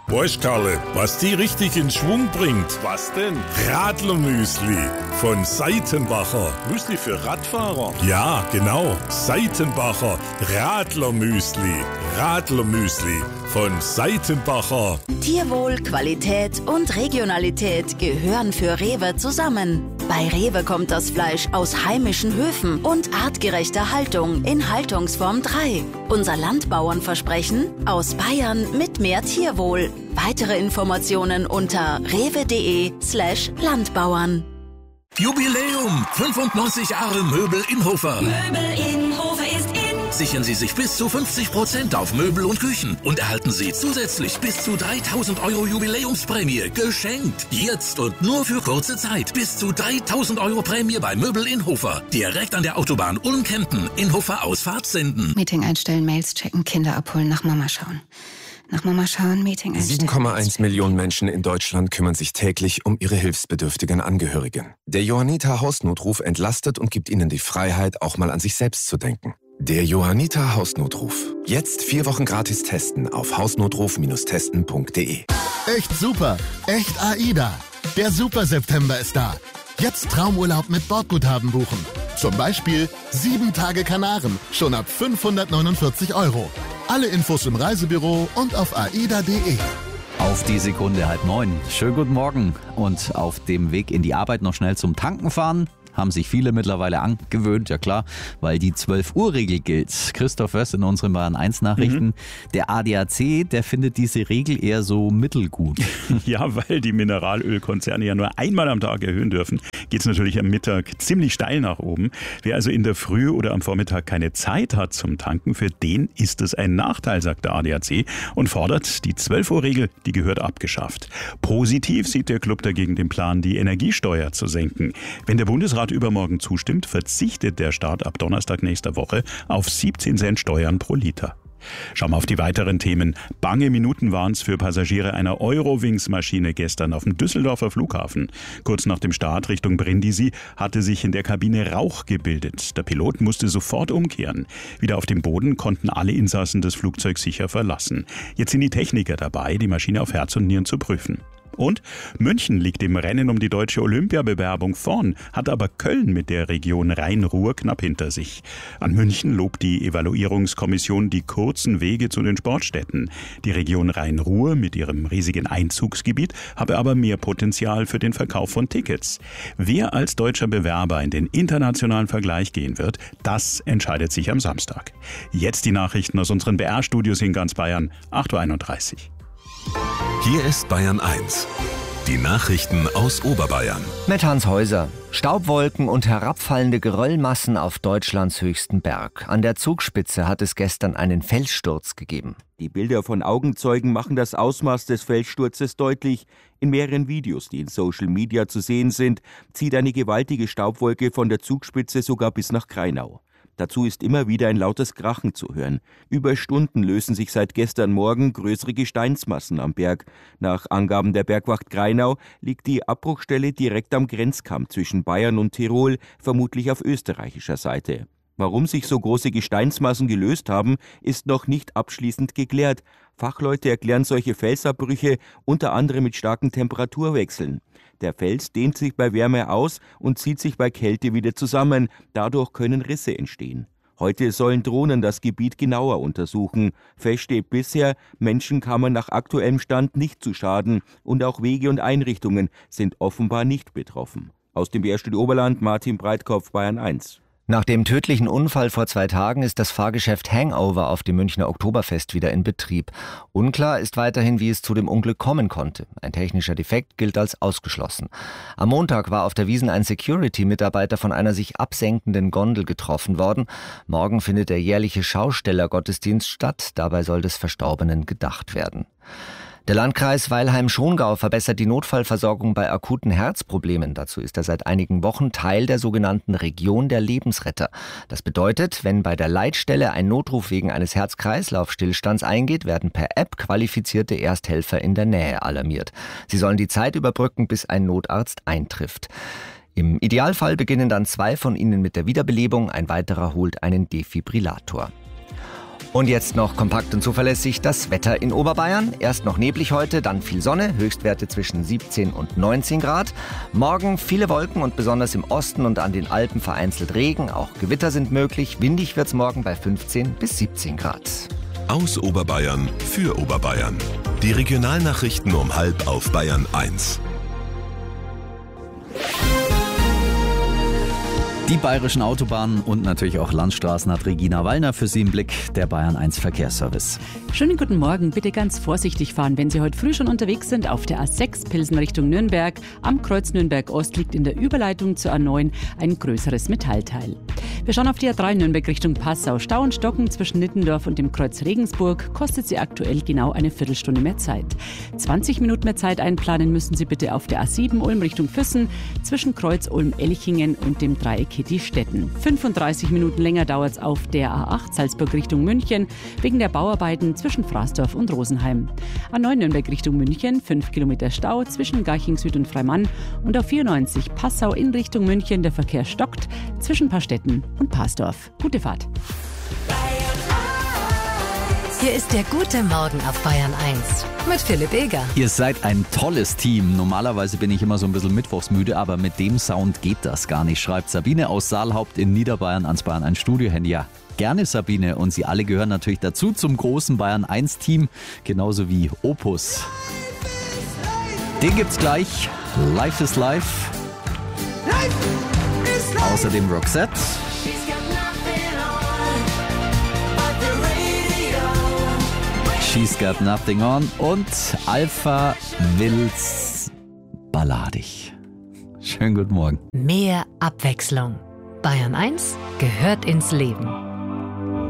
Weißt Karle, was die richtig in Schwung bringt? Was denn? Radlermüsli von Seitenbacher. Müsli für Radfahrer? Ja, genau. Seitenbacher Radlermüsli. Radlermüsli von Seitenbacher. Tierwohl, Qualität und Regionalität gehören für Rewe zusammen. Bei Rewe kommt das Fleisch aus heimischen Höfen und artgerechter Haltung in Haltungsform 3. Unser Landbauernversprechen: aus Bayern mit mehr Tierwohl. Weitere Informationen unter rewe.de/Landbauern. Jubiläum! 95 Jahre Möbel Inhofer. Möbel Inhofer ist in. Sichern Sie sich bis zu 50% auf Möbel und Küchen und erhalten Sie zusätzlich bis zu 3.000 € Jubiläumsprämie geschenkt. Jetzt und nur für kurze Zeit. Bis zu 3.000 € Prämie bei Möbel Inhofer. Direkt an der Autobahn Ulm-Kempten. Inhofer Ausfahrt senden. Meeting einstellen, Mails checken, Kinder abholen, nach Mama schauen. Nach Mama schauen, Meeting einstellen. 7,1 Millionen Menschen in Deutschland kümmern sich täglich um ihre hilfsbedürftigen Angehörigen. Der Johanniter Hausnotruf entlastet und gibt ihnen die Freiheit, auch mal an sich selbst zu denken. Der Johanniter Hausnotruf. Jetzt 4 Wochen gratis testen auf hausnotruf-testen.de. Echt super, echt AIDA. Der Super September ist da. Jetzt Traumurlaub mit Bordguthaben buchen. Zum Beispiel 7 Tage Kanaren, schon ab 549 €. Alle Infos im Reisebüro und auf aida.de. Auf die Sekunde 8:30. Schönen guten Morgen. Und auf dem Weg in die Arbeit noch schnell zum Tanken fahren. Haben sich viele mittlerweile angewöhnt, ja klar, weil die 12-Uhr-Regel gilt. Christoph Wöss in unseren Bayern 1 Nachrichten. Der ADAC, der findet diese Regel eher so mittelgut. Ja, weil die Mineralölkonzerne ja nur einmal am Tag erhöhen dürfen, geht es natürlich am Mittag ziemlich steil nach oben. Wer also in der Früh oder am Vormittag keine Zeit hat zum Tanken, für den ist es ein Nachteil, sagt der ADAC und fordert, die 12-Uhr-Regel, die gehört abgeschafft. Positiv sieht der Club dagegen den Plan, die Energiesteuer zu senken. Wenn der Bundesrat übermorgen zustimmt, verzichtet der Staat ab Donnerstag nächster Woche auf 17 Cent Steuern pro Liter. Schauen wir auf die weiteren Themen. Bange Minuten waren es für Passagiere einer Eurowings-Maschine gestern auf dem Düsseldorfer Flughafen. Kurz nach dem Start Richtung Brindisi hatte sich in der Kabine Rauch gebildet. Der Pilot musste sofort umkehren. Wieder auf dem Boden konnten alle Insassen das Flugzeug sicher verlassen. Jetzt sind die Techniker dabei, die Maschine auf Herz und Nieren zu prüfen. Und München liegt im Rennen um die deutsche Olympiabewerbung vorn, hat aber Köln mit der Region Rhein-Ruhr knapp hinter sich. An München lobt die Evaluierungskommission die kurzen Wege zu den Sportstätten. Die Region Rhein-Ruhr mit ihrem riesigen Einzugsgebiet habe aber mehr Potenzial für den Verkauf von Tickets. Wer als deutscher Bewerber in den internationalen Vergleich gehen wird, das entscheidet sich am Samstag. Jetzt die Nachrichten aus unseren BR-Studios in ganz Bayern, 8:31 Uhr. Hier ist Bayern 1. Die Nachrichten aus Oberbayern. Mit Hans Häuser. Staubwolken und herabfallende Geröllmassen auf Deutschlands höchsten Berg. An der Zugspitze hat es gestern einen Felssturz gegeben. Die Bilder von Augenzeugen machen das Ausmaß des Felssturzes deutlich. In mehreren Videos, die in Social Media zu sehen sind, zieht eine gewaltige Staubwolke von der Zugspitze sogar bis nach Grainau. Dazu ist immer wieder ein lautes Krachen zu hören. Über Stunden lösen sich seit gestern Morgen größere Gesteinsmassen am Berg. Nach Angaben der Bergwacht Grainau liegt die Abbruchstelle direkt am Grenzkamm zwischen Bayern und Tirol, vermutlich auf österreichischer Seite. Warum sich so große Gesteinsmassen gelöst haben, ist noch nicht abschließend geklärt. Fachleute erklären solche Felsabbrüche unter anderem mit starken Temperaturwechseln. Der Fels dehnt sich bei Wärme aus und zieht sich bei Kälte wieder zusammen. Dadurch können Risse entstehen. Heute sollen Drohnen das Gebiet genauer untersuchen. Fest steht bisher, Menschen kamen nach aktuellem Stand nicht zu Schaden und auch Wege und Einrichtungen sind offenbar nicht betroffen. Aus dem BR-Studio Oberland, Martin Breitkopf, Bayern 1. Nach dem tödlichen Unfall vor 2 Tagen ist das Fahrgeschäft Hangover auf dem Münchner Oktoberfest wieder in Betrieb. Unklar ist weiterhin, wie es zu dem Unglück kommen konnte. Ein technischer Defekt gilt als ausgeschlossen. Am Montag war auf der Wiesn ein Security-Mitarbeiter von einer sich absenkenden Gondel getroffen worden. Morgen findet der jährliche Schaustellergottesdienst statt. Dabei soll des Verstorbenen gedacht werden. Der Landkreis Weilheim-Schongau verbessert die Notfallversorgung bei akuten Herzproblemen. Dazu ist er seit einigen Wochen Teil der sogenannten Region der Lebensretter. Das bedeutet, wenn bei der Leitstelle ein Notruf wegen eines Herz-Kreislauf-Stillstands eingeht, werden per App qualifizierte Ersthelfer in der Nähe alarmiert. Sie sollen die Zeit überbrücken, bis ein Notarzt eintrifft. Im Idealfall beginnen dann 2 von ihnen mit der Wiederbelebung, ein weiterer holt einen Defibrillator. Und jetzt noch kompakt und zuverlässig das Wetter in Oberbayern. Erst noch neblig heute, dann viel Sonne, Höchstwerte zwischen 17 und 19 Grad. Morgen viele Wolken und besonders im Osten und an den Alpen vereinzelt Regen. Auch Gewitter sind möglich. Windig wird's morgen bei 15 bis 17 Grad. Aus Oberbayern für Oberbayern. Die Regionalnachrichten um 12:30 auf Bayern 1. Die bayerischen Autobahnen und natürlich auch Landstraßen hat Regina Wallner für Sie im Blick, der Bayern 1 Verkehrsservice. Schönen guten Morgen. Bitte ganz vorsichtig fahren, wenn Sie heute früh schon unterwegs sind auf der A6 Pilsen Richtung Nürnberg. Am Kreuz Nürnberg Ost liegt in der Überleitung zur A9 ein größeres Metallteil. Wir schauen auf die A3 Nürnberg Richtung Passau. Stau und Stocken zwischen Nittendorf und dem Kreuz Regensburg kostet Sie aktuell genau eine Viertelstunde mehr Zeit. 20 Minuten mehr Zeit einplanen müssen Sie bitte auf der A7 Ulm Richtung Füssen zwischen Kreuz Ulm-Elchingen und dem Dreieck Stetten. 35 Minuten länger dauert es auf der A8 Salzburg Richtung München wegen der Bauarbeiten zwischen Fraßdorf und Rosenheim. A9 Nürnberg Richtung München 5 Kilometer Stau zwischen Garching Süd und Freimann und auf 94 Passau in Richtung München der Verkehr stockt zwischen Paarstetten und Parsdorf. Gute Fahrt. Hier ist der gute Morgen auf Bayern 1 mit Philipp Eger. Ihr seid ein tolles Team. Normalerweise bin ich immer so ein bisschen mittwochsmüde, aber mit dem Sound geht das gar nicht, schreibt Sabine aus Saalhaupt in Niederbayern ans Bayern 1 Studiohandy. Ja, gerne Sabine, und Sie alle gehören natürlich dazu zum großen Bayern 1 Team, genauso wie Opus. Den gibt's gleich. Life is Life. Außerdem Roxette. She's Got Nothing On und Alpha Wills balladig. Schönen guten Morgen. Mehr Abwechslung. Bayern 1 gehört ins Leben.